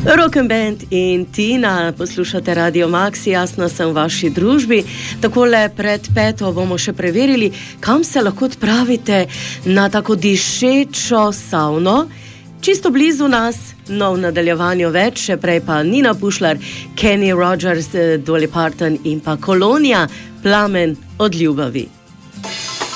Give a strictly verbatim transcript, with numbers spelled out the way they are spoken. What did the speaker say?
Rock and Band in Tina, poslušate Radio Max, jasno sem v vaši družbi. Takole pred peto bomo še preverili, kam se lahko odpravite na tako dišečo savno. Čisto blizu nas, no v nadaljevanju več, še prej pa Nina Pušlar, Kenny Rogers, Dolly Parton in pa Kolonija, Plamen od ljubavi.